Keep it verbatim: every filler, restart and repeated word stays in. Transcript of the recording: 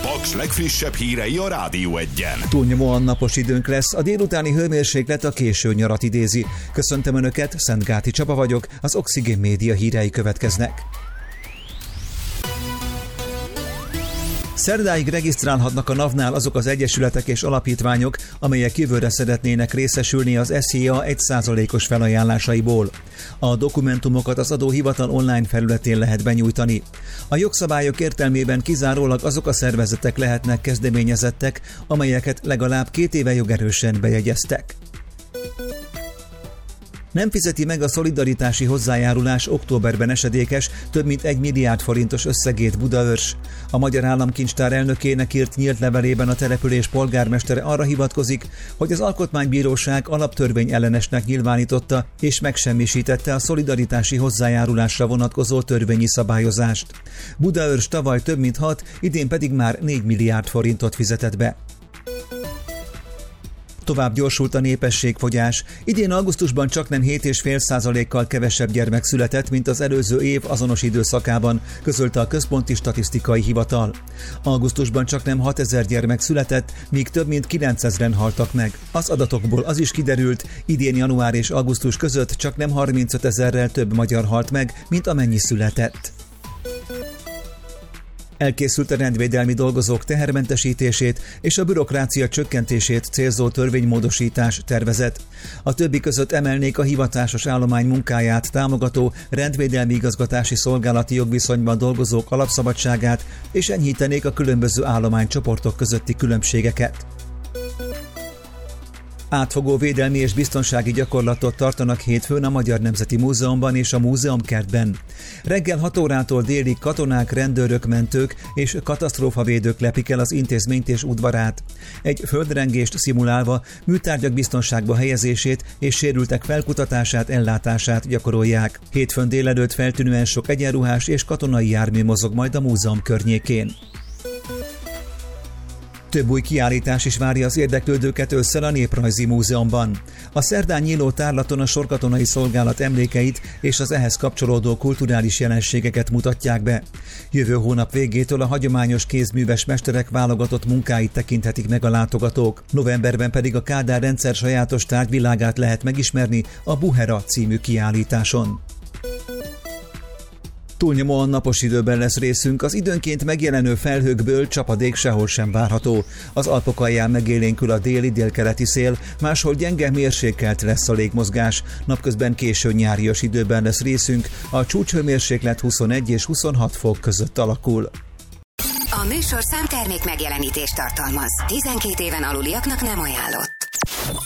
Paks legfrissebb hírei a Rádió Egyen. Túlnyomóan napos időnk lesz, a délutáni hőmérséklet a késő nyarat idézi. Köszöntöm Önöket, Szentgáti Csaba vagyok, az Oxigén Média hírei következnek. Szerdáig regisztrálhatnak a NAV-nál azok az egyesületek és alapítványok, amelyek jövőre szeretnének részesülni az es zé á egy százalékos felajánlásaiból. A dokumentumokat az adóhivatal online felületén lehet benyújtani. A jogszabályok értelmében kizárólag azok a szervezetek lehetnek kezdeményezettek, amelyeket legalább két éve jogerősen bejegyeztek. Nem fizeti meg a szolidaritási hozzájárulás októberben esedékes, több mint egy milliárd forintos összegét Budaörs. A Magyar Államkincstár elnökének írt nyílt levelében a település polgármestere arra hivatkozik, hogy az Alkotmánybíróság alaptörvény ellenesnek nyilvánította és megsemmisítette a szolidaritási hozzájárulásra vonatkozó törvényi szabályozást. Budaörs tavaly több mint hat, idén pedig már négy milliárd forintot fizetett be. Tovább gyorsult a népességfogyás. Idén augusztusban csaknem hét egész öt százalékkal kevesebb gyermek született, mint az előző év azonos időszakában, közölte a Központi Statisztikai Hivatal. Augusztusban csaknem hatezer gyermek született, míg több mint kilencezren haltak meg. Az adatokból az is kiderült, idén január és augusztus között csaknem harmincötezerrel több magyar halt meg, mint amennyi született. Elkészült a rendvédelmi dolgozók tehermentesítését és a bürokrácia csökkentését célzó törvénymódosítás tervezet. A többi között emelnék a hivatásos állomány munkáját támogató rendvédelmi igazgatási szolgálati jogviszonyban dolgozók alapszabadságát és enyhítenék a különböző állománycsoportok közötti különbségeket. Átfogó védelmi és biztonsági gyakorlatot tartanak hétfőn a Magyar Nemzeti Múzeumban és a Múzeumkertben. Reggel hat órától délig katonák, rendőrök, mentők és katasztrófavédők lepik el az intézményt és udvarát. Egy földrengést szimulálva műtárgyak biztonságba helyezését és sérültek felkutatását, ellátását gyakorolják. Hétfőn délelőtt feltűnően sok egyenruhás és katonai jármű mozog majd a múzeum környékén. Több új kiállítás is várja az érdeklődőket ősszel a Néprajzi Múzeumban. A szerdán nyíló tárlaton a sorkatonai szolgálat emlékeit és az ehhez kapcsolódó kulturális jelenségeket mutatják be. Jövő hónap végétől a hagyományos kézműves mesterek válogatott munkáit tekinthetik meg a látogatók. Novemberben pedig a Kádár rendszer sajátos tárgyvilágát lehet megismerni a Buhera című kiállításon. Túlnyomóan napos időben lesz részünk, az időnként megjelenő felhőkből csapadék sehol sem várható. Az Alpok alján megélénkül a déli-délkeleti szél, máshol gyenge mérsékelt lesz a légmozgás. Napközben késő nyárias időben lesz részünk, a csúcshőmérséklet huszonegy és huszonhat fok között alakul. A műsorszám termék megjelenítést tartalmaz. tizenkét éven aluliaknak nem ajánlott.